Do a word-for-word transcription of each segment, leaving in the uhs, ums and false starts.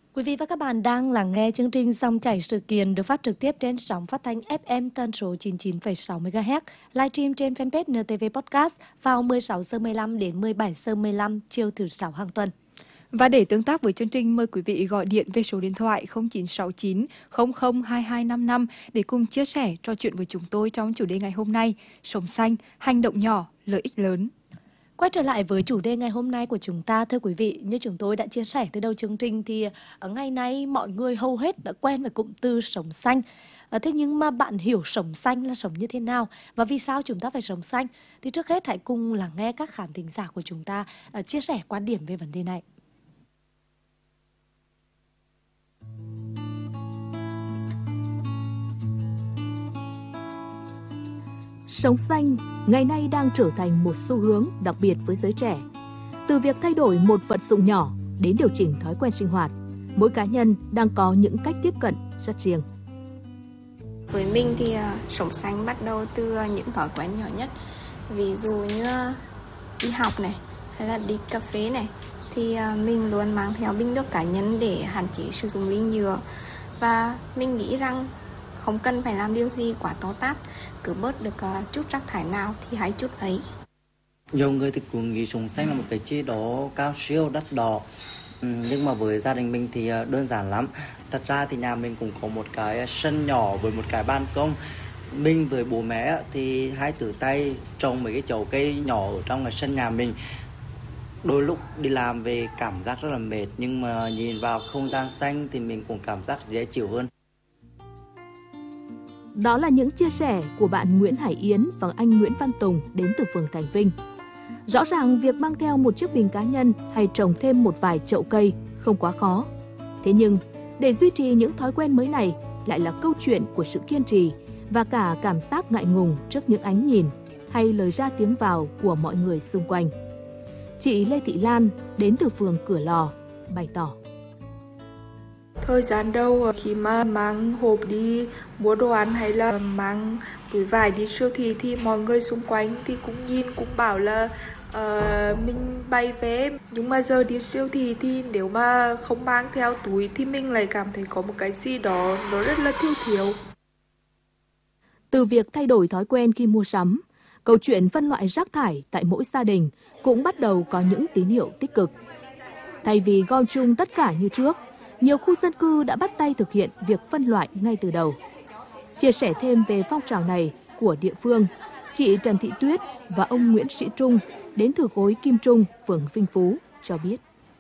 Quý vị và các bạn đang lắng nghe chương trình Dòng chảy sự kiện được phát trực tiếp trên sóng phát thanh ép em tần số chín mươi chín phẩy sáu mê ga héc, livestream trên fanpage en tê vê Podcast vào mười sáu giờ mười lăm đến mười bảy giờ mười lăm chiều thứ sáu hàng tuần. Và để tương tác với chương trình, mời quý vị gọi điện về số điện thoại không chín sáu chín không không hai hai năm năm để cùng chia sẻ, trò chuyện với chúng tôi trong chủ đề ngày hôm nay: sống xanh, hành động nhỏ, lợi ích lớn. Quay trở lại với chủ đề ngày hôm nay của chúng ta, thưa quý vị, như chúng tôi đã chia sẻ từ đầu chương trình thì ở ngày nay mọi người hầu hết đã quen với cụm từ sống xanh. Thế nhưng mà bạn hiểu sống xanh là sống như thế nào và vì sao chúng ta phải sống xanh? Thì trước hết hãy cùng lắng nghe các khán thính giả của chúng ta chia sẻ quan điểm về vấn đề này. Sống xanh ngày nay đang trở thành một xu hướng đặc biệt với giới trẻ. Từ việc thay đổi một vật dụng nhỏ đến điều chỉnh thói quen sinh hoạt, mỗi cá nhân đang có những cách tiếp cận rất riêng. Với mình thì uh, sống xanh bắt đầu từ uh, những thói quen nhỏ nhất. Ví dụ như uh, đi học này, hay là đi cà phê này, thì uh, mình luôn mang theo bình nước cá nhân để hạn chế sử dụng ly nhựa. Và mình nghĩ rằng không cần phải làm điều gì quá to tát, cứ bớt được uh, chút rác thải nào thì hãy chút ấy. Nhiều người thì cũng nghĩ sống xanh là một cái chế độ cao siêu đắt đỏ, ừ, nhưng mà với gia đình mình thì đơn giản lắm. Thật ra thì nhà mình cũng có một cái sân nhỏ với một cái ban công. Mình với bố mẹ thì hai tự tay trồng mấy cái chậu cây nhỏ ở trong cái sân nhà mình. Đôi lúc đi làm về cảm giác rất là mệt, nhưng mà nhìn vào không gian xanh thì mình cũng cảm giác dễ chịu hơn. Đó là những chia sẻ của bạn Nguyễn Hải Yến và anh Nguyễn Văn Tùng đến từ phường Thành Vinh. Rõ ràng việc mang theo một chiếc bình cá nhân hay trồng thêm một vài chậu cây không quá khó. Thế nhưng, để duy trì những thói quen mới này lại là câu chuyện của sự kiên trì và cả cảm giác ngại ngùng trước những ánh nhìn hay lời ra tiếng vào của mọi người xung quanh. Chị Lê Thị Lan đến từ phường Cửa Lò bày tỏ. Thời gian đầu khi mà mang hộp đi mua đồ ăn hay là mang túi vải đi siêu thị thì mọi người xung quanh thì cũng nhìn cũng bảo là uh, mình bay vé. Nhưng mà giờ đi siêu thị thì nếu mà không mang theo túi thì mình lại cảm thấy có một cái gì đó nó rất là thiếu thiếu. Từ việc thay đổi thói quen khi mua sắm, câu chuyện phân loại rác thải tại mỗi gia đình cũng bắt đầu có những tín hiệu tích cực. Thay vì gom chung tất cả như trước, nhiều khu dân cư đã bắt tay thực hiện việc phân loại ngay từ đầu. Chia sẻ thêm về phong trào này của địa phương, chị Trần Thị Tuyết và ông Nguyễn Sĩ Trung đến từ khối Kim Trung, phường Vinh Phú cho biết.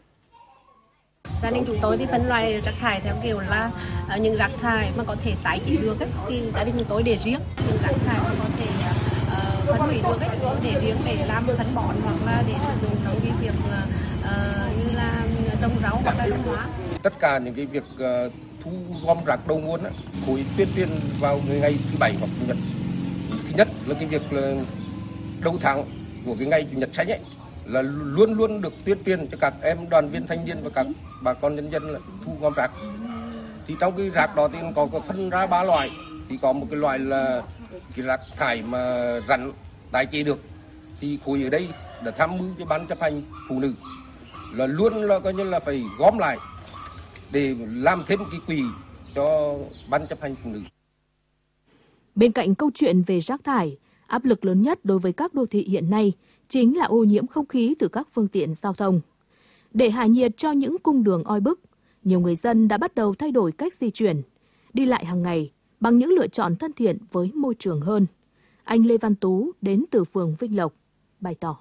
Gia đình chúng tôi thì phân loại rác thải theo kiểu là uh, những rác thải mà có thể tái chế được ấy, thì gia đình chúng tôi để riêng, những rác thải mà có thể uh, phân hủy được ấy, để riêng để làm phân bón hoặc là để sử dụng trong cái việc uh, như là trồng rau hoặc là trồng hoa. Tất cả những cái việc uh, thu gom rác đầu nguồn á, khối tuyên truyền vào ngày thứ bảy hoặc chủ nhật. Thứ nhất là cái việc là đầu tháng của cái ngày chủ nhật xanh ấy là luôn luôn được tuyên truyền cho các em đoàn viên thanh niên và các bà con nhân dân là thu gom rác. Thì trong cái rác đó thì có, có phân ra ba loại. Thì có một cái loại là cái rác thải mà rắn tái chế được. Thì khối ở đây đã tham mưu cho ban chấp hành phụ nữ là luôn là coi như là phải gom lại để làm thêm cái quỹ cho ban chấp hành phụ nữ. Bên cạnh câu chuyện về rác thải, áp lực lớn nhất đối với các đô thị hiện nay chính là ô nhiễm không khí từ các phương tiện giao thông. Để hạ nhiệt cho những cung đường oi bức, nhiều người dân đã bắt đầu thay đổi cách di chuyển, đi lại hàng ngày bằng những lựa chọn thân thiện với môi trường hơn. Anh Lê Văn Tú đến từ phường Vinh Lộc bày tỏ.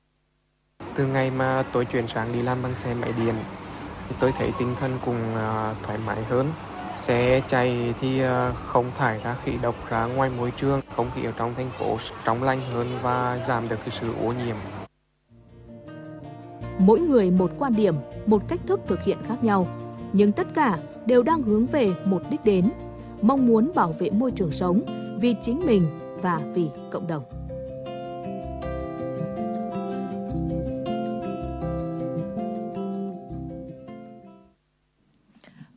Từ ngày mà tôi chuyển sang đi làm bằng xe máy điện, thì tôi thấy tinh thần cũng thoải mái hơn. Xe chạy thì không thải ra khí độc ra ngoài môi trường, không khí ở trong thành phố trong lành hơn và giảm được cái sự ô nhiễm. Mỗi người một quan điểm, một cách thức thực hiện khác nhau, nhưng tất cả đều đang hướng về một đích đến, mong muốn bảo vệ môi trường sống vì chính mình và vì cộng đồng.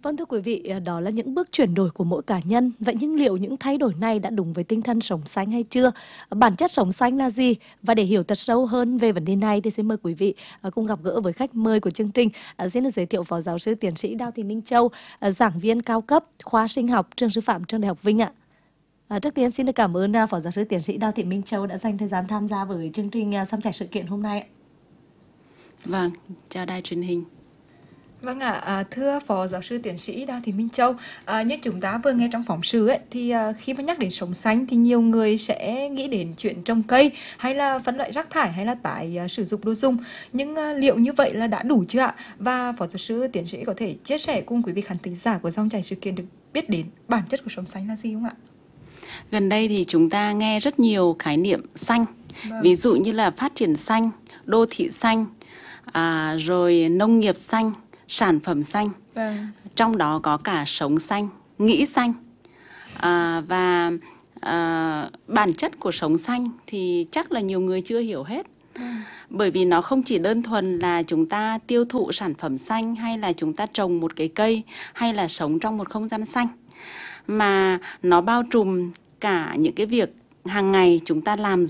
Vâng thưa quý vị, đó là những bước chuyển đổi của mỗi cá nhân. Vậy nhưng liệu những thay đổi này đã đúng với tinh thần sống xanh hay chưa? Bản chất sống xanh là gì? Và để hiểu thật sâu hơn về vấn đề này thì xin mời quý vị cùng gặp gỡ với khách mời của chương trình. Xin được giới thiệu Phó Giáo sư Tiến sĩ Đào Thị Minh Châu, giảng viên cao cấp khoa sinh học trường sư phạm Trường Đại học Vinh ạ. À, trước tiên xin được cảm ơn Phó Giáo sư Tiến sĩ Đào Thị Minh Châu đã dành thời gian tham gia với chương trình Xăm Chảy Sự Kiện hôm nay. Vâng, chào đài truyền hình. Vâng ạ, à, thưa Phó Giáo sư Tiến sĩ Đào Thị Minh Châu, à, như chúng ta vừa nghe trong phóng sự ấy, thì à, khi mà nhắc đến sống xanh thì nhiều người sẽ nghĩ đến chuyện trồng cây hay là phân loại rác thải hay là tái à, sử dụng đồ dùng. Nhưng à, liệu như vậy là đã đủ chưa ạ? Và Phó Giáo sư Tiến sĩ có thể chia sẻ cùng quý vị khán thính giả của Dòng Chảy Sự Kiện được biết đến bản chất của sống xanh là gì không ạ? Gần đây thì chúng ta nghe rất nhiều khái niệm xanh, Vâng. ví dụ như là phát triển xanh, đô thị xanh, à, rồi nông nghiệp xanh, sản phẩm xanh, Vâng. trong đó có cả sống xanh, nghĩ xanh. À, và à, bản chất của sống xanh thì chắc là nhiều người chưa hiểu hết. Vâng. Bởi vì nó không chỉ đơn thuần là chúng ta tiêu thụ sản phẩm xanh hay là chúng ta trồng một cái cây hay là sống trong một không gian xanh, mà nó bao trùm cả những cái việc hàng ngày chúng ta làm